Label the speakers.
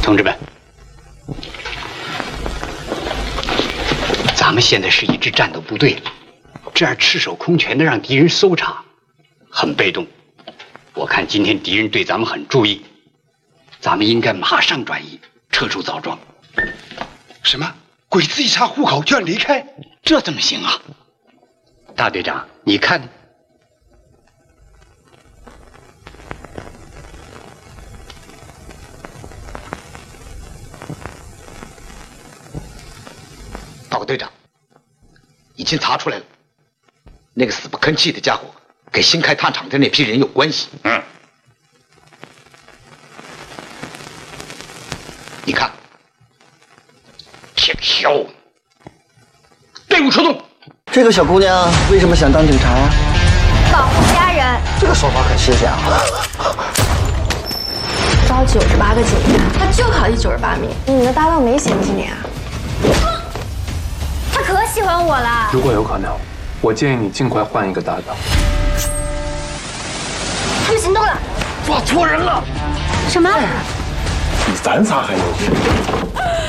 Speaker 1: 同志们，咱们现在是一支战斗部队，这样赤手空拳的让敌人搜查，很被动。我看今天敌人对咱们很注意，咱们应该马上转移，撤出枣庄。
Speaker 2: 什么？鬼子一查户口就要离开？
Speaker 1: 这怎么行啊？大队长，你看。
Speaker 3: 报告队长，已经查出来了，那个死不吭气的家伙跟新开炭厂的那批人有关系。你看，铁锹，队伍出动。
Speaker 4: 这个小姑娘为什么想当警察呀？
Speaker 5: 保护家人。
Speaker 4: 这个说法很新鲜啊。
Speaker 5: 招98个警察，他就考第98名。你的搭档没嫌弃你啊？他可喜欢我了。
Speaker 6: 如果有可能，我建议你尽快换一个搭档。
Speaker 5: 他们行动了，
Speaker 3: 抓错人了。
Speaker 5: 什么？
Speaker 6: 比咱仨还有趣。